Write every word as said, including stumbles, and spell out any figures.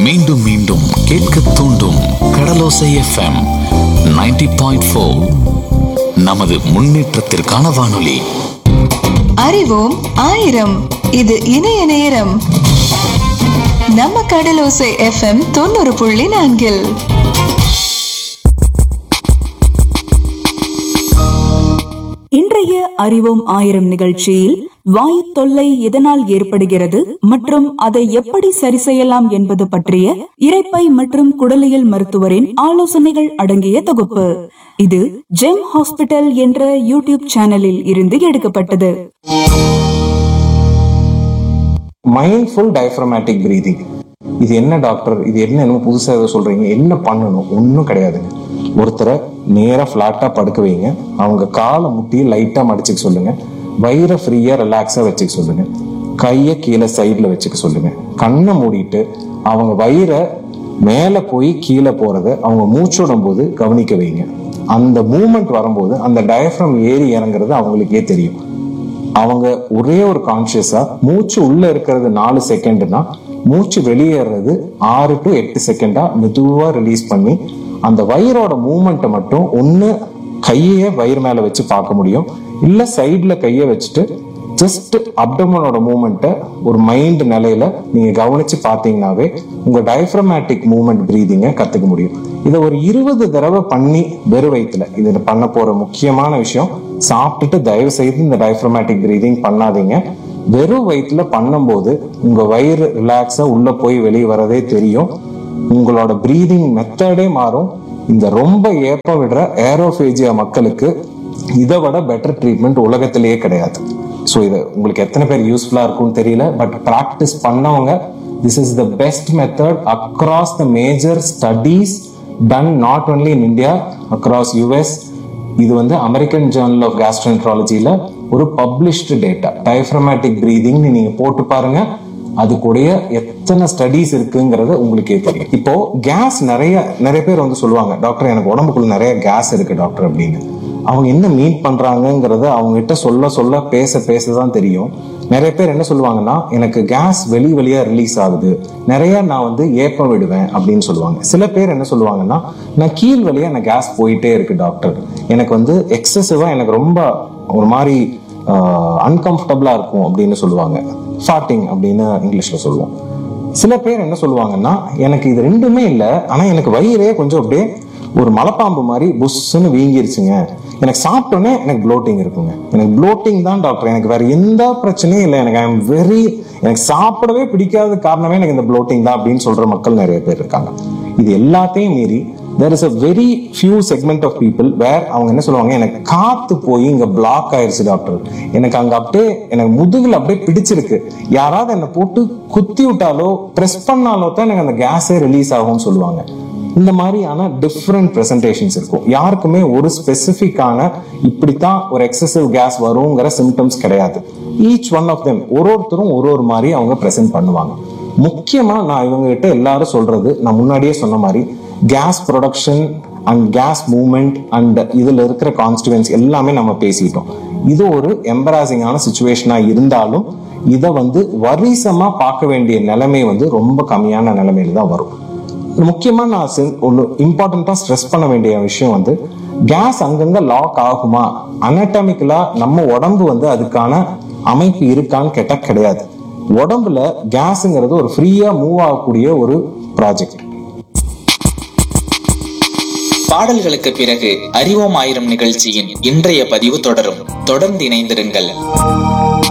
மீண்டும் மீண்டும் கேட்க தூண்டும் கடலோசை எஃப்எம் நைன்டி பாயிண்ட் ஃபோர். நமது முன்னேற்றத்திற்கான வானொலி. அறிவோம் ஆயிரம். இது இணைய நேரம். நம்ம கடலோசை எஃப்எம் தொண்ணூறு புள்ளி நான்கில் இன்றைய அறிவோம் ஆயிரம் நிகழ்ச்சியில் வாயு தொல்லை எதனால் ஏற்படுகிறது மற்றும் அதை எப்படி சரி செய்யலாம் என்பது பற்றிய இரைப்பை மற்றும் குடலியல் மருத்துவரின் ஆலோசனைகள் அடங்கிய தொகுப்பு. இது ஜெம் ஹாஸ்பிட்டல் என்ற யூடியூப் சேனலில் இருந்து எடுக்கப்பட்டது. Mindful diaphragmatic breathing. இது என்ன டாக்டர், இது என்ன என்ன புதுசாக சொல்றீங்க, என்ன பண்ணணும்? ஒன்றும் கிடையாதுங்க. ஒருத்தரை நேரா ஃபிளாட்டா படுக்க வைங்க. அவங்க காலை முட்டி லைட்டா மடிச்சுக்க சொல்லுங்க. வயிறை ஃப்ரீயா ரிலாக்ஸா வச்சுக்க சொல்லுங்க. கையை கீழே சைட்ல வச்சுக்க சொல்லுங்க. கண்ணை மூடிட்டு அவங்க வயிறை மேல போய் கீழே போறத அவங்க மூச்சுடும் போது கவனிக்க வைங்க. அந்த மூமெண்ட் வரும்போது அந்த டயப்ரம் ஏறி இறங்குறது அவங்களுக்கே தெரியும். அவங்க ஒரே ஒரு கான்சியஸா மூச்சு உள்ள இருக்கிறது நாலு செகண்ட்னா மூச்சு வெளியேறது ஆறு டு எட்டு செகண்டா மெதுவா ரிலீஸ் பண்ணி அந்த வயிறோட மூமெண்ட்டை மட்டும் ஒண்ணு கையே வயிறு மேல வச்சு பார்க்க முடியும், இல்ல சைட்ல கையை வச்சுட்டு ஜஸ்ட் அப்டமனோட மூமெண்ட்டை ஒரு மைண்ட் நிலையில நீங்க கவனிச்சு பார்த்தீங்கன்னாவே உங்க டயப்ரமேட்டிக் மூமெண்ட் பிரீதிங்கை கத்துக்க முடியும். இதை ஒரு இருபது தடவை பண்ணி வெறு வயிற்றுல இது பண்ண போற முக்கியமான விஷயம். சாப்பிட்டுட்டு தயவு செய்து இந்த டயப்ரமேட்டிக் பிரீதிங் பண்ணாதீங்க. வெறும் வயிற்றுல பண்ணும்போது உங்க வயிறு ரிலாக்ஸா உள்ள போய் வெளியே வரதே தெரியும். உங்களோட பிரீதிங் மெத்தடே மாறும். இந்த ரொம்ப ஏப்ப விடுற ஏரோஃபேஜியா மக்களுக்கு இதை விட பெட்டர் ட்ரீட்மெண்ட் உலகத்திலேயே கிடையாது. ஸோ இது உங்களுக்கு எத்தனை பேர் யூஸ்ஃபுல்லா இருக்கும்னு தெரியல, பட் ப்ராக்டிஸ் பண்ணவங்க this is the best method across the major studies ton not only in India, across US. இது வந்து அமெரிக்கன் ஜேர்னல் ஆஃப் கேஸ்ட்ரோஎன்ட்ராலஜில ஒரு பப்ளிஷ்டு டேட்டா. டயப்ரமேட்டிக் பிரீதிங் நீங்க போட்டு பாருங்க, அது கூட எத்தனை ஸ்டடீஸ் இருக்குங்கிறது உங்களுக்கே தெரியும். இப்போ கேஸ் நிறைய நிறைய பேர் வந்து சொல்லுவாங்க, டாக்டர் எனக்கு உடம்புக்குள்ள நிறைய கேஸ் இருக்கு டாக்டர் அப்படின்னு. அவங்க என்ன மீன் பண்றாங்கிறத அவங்க கிட்ட சொல்ல சொல்ல பேச பேசதான் தெரியும். நிறைய பேர் என்ன சொல்லுவாங்கன்னா, எனக்கு கேஸ் வெளி வழியா ரிலீஸ் ஆகுது, நிறைய நான் வந்து ஏப்பம் விடுவேன் அப்படின்னு சொல்லுவாங்க. சில பேர் என்ன சொல்லுவாங்கன்னா, நான் கீழ் வழியா எனக்கு கேஸ் போயிட்டே இருக்கு டாக்டர், எனக்கு வந்து எக்ஸசிவா எனக்கு ரொம்ப ஒரு மாதிரி அன்கம்ஃபர்டபுளா இருக்கும் அப்படின்னு சொல்லுவாங்க. ஃபார்ட்டிங் அப்படின்னு இங்கிலீஷ்ல சொல்லுவோம். சில பேர் என்ன சொல்லுவாங்கன்னா, எனக்கு இது ரெண்டுமே இல்லை, ஆனா எனக்கு வயிறே கொஞ்சம் அப்படியே ஒரு மலைப்பாம்பு மாதிரி புஷ்ன்னு வீங்கிருச்சுங்க, எனக்கு சாப்பிட்டோன்னே எனக்கு ப்ளோட்டிங் இருக்குங்க, எனக்கு ப்ளோட்டிங் தான் டாக்டர், எனக்கு வேற எந்த பிரச்சனையும் இல்லை, எனக்கு ஐ எம் வெரி எனக்கு சாப்பிடவே பிடிக்காத காரணமே எனக்கு இந்த ப்ளோட்டிங் தான் அப்படின்னு சொல்ற மக்கள் நிறைய பேர் இருக்காங்க. இது எல்லாத்தையும் மீறி there is a very few segment of people where அவங்க என்ன சொல்லுவாங்க, எனக்கு காத்து போய் இங்க பிளாக் ஆயிருச்சு டாக்டர், எனக்கு அங்க அப்படியே எனக்கு முதுகுல அப்படியே பிடிச்சிருக்கு, யாராவது என்னை போட்டு குத்தி விட்டாலோ பிரஸ் பண்ணாலோ தான் எனக்கு அந்த கேஸே ரிலீஸ் ஆகும்னு சொல்லுவாங்க. இந்த மாதிரியான டிஃப்ரெண்ட் பிரசன்டேஷன்ஸ் இருக்கும். யாருக்குமே ஒரு ஸ்பெசிபிக்கான இப்படித்தான் ஒரு எக்ஸசிவ் கேஸ் வருங்கிற சிம்டம்ஸ் கிடையாது. ஈச் ஒன் ஆஃப் தெம் ஒரு ஒருத்தரும் ஒரு ஒரு மாதிரி அவங்க பிரசன்ட் பண்ணுவாங்க. முக்கியமா நான் இவங்க கிட்ட எல்லாரும் சொல்றது, நான் முன்னாடியே சொன்ன மாதிரி case production and gas movement and இதுல இருக்கிற கான்ஸ்டிடுவன்ஸ் எல்லாமே நம்ம பேசிட்டோம். இது ஒரு எம்பராசிங்கான சிச்சுவேஷனா இருந்தாலும் இதை வந்து வரிசமா பார்க்க வேண்டிய நிலைமை வந்து ரொம்ப கம்மியான நிலைமையில தான் வரும். முக்கியமா நான் ஒன்று இம்பார்ட்டண்டா ஸ்ட்ரெஸ் பண்ண வேண்டிய விஷயம் வந்து, கேஸ் அங்கங்க லாக் ஆகுமா, அனாட்டமிக்கலா நம்ம உடம்பு வந்து அதுக்கான அமைப்பு இருக்கான்னு கேட்டா கிடையாது. உடம்புல கேஸ்ங்கிறது ஒரு ஃப்ரீயா மூவ் ஆகக்கூடிய ஒரு ப்ராஜெக்ட். பாடல்களுக்கு பிறகு அறிவோம் ஆயிரம் நிகழ்ச்சியின் இன்றைய பதிவு தொடரும். தொடர்ந்து இணைந்திருங்கள்.